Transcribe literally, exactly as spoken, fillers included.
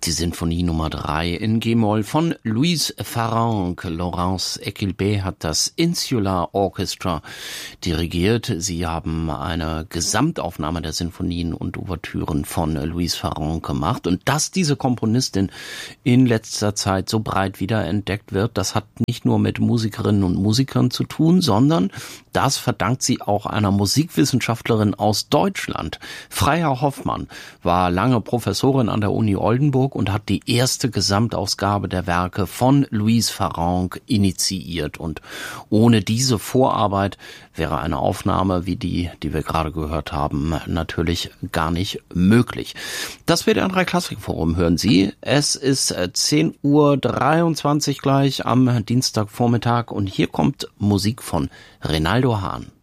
Die Sinfonie Nummer drei in G-Moll von Louis Farrenc. Laurence Equilbé hat das Insular Orchestra dirigiert. Sie haben eine Gesamtaufnahme der Sinfonien und Ouvertüren von Louis Farrenc gemacht. Und dass diese Komponistin in letzter Zeit so breit wiederentdeckt wird, das hat nicht nur mit Musikerinnen und Musikern zu tun, sondern das verdankt sie auch einer Musikwissenschaftlerin aus Deutschland. Freya Hoffmann war lange Professorin an der Uni Oldenburg und hat die erste Gesamtausgabe der Werke von Louis Farrenc initiiert. Und ohne diese Vorarbeit wäre eine Aufnahme wie die, die wir gerade gehört haben, natürlich gar nicht möglich. Das W D R drei Klassikforum hören Sie. Es ist zehn Uhr dreiundzwanzig gleich am Dienstagvormittag und hier kommt Musik von Renaldo Hahn.